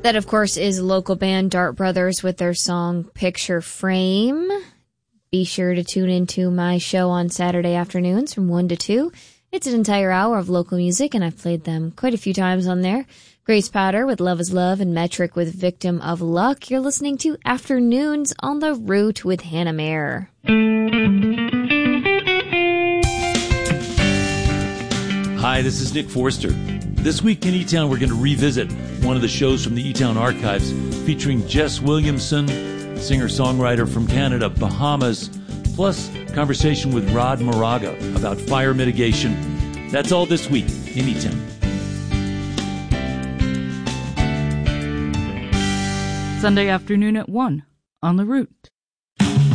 That, of course, is local band Dart Brothers with their song Picture Frame. Be sure to tune into my show on Saturday afternoons from 1 to 2. It's an entire hour of local music, and I've played them quite a few times on there. Grace Potter with Love is Love and Metric with Victim of Luck. You're listening to Afternoons on the Route with Hannah Mayer. Hi, this is Nick Forster. This week in E-Town, we're going to revisit one of the shows from the E-Town archives featuring Jess Williamson, singer-songwriter from Canada, Bahamas, plus conversation with Rod Moraga about fire mitigation. That's all this week in E-Town. Sunday afternoon at 1 on The Route.